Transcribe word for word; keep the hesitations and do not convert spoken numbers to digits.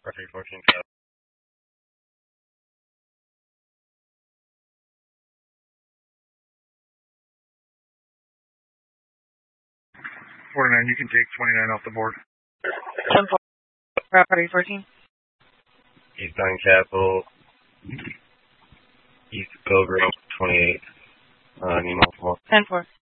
Property fourteen cap. forty-nine, you can take twenty-nine off the board. ten four. Property fourteen. East nine Capital. East Go Grove twenty-eight. Uh, need multiple. ten four.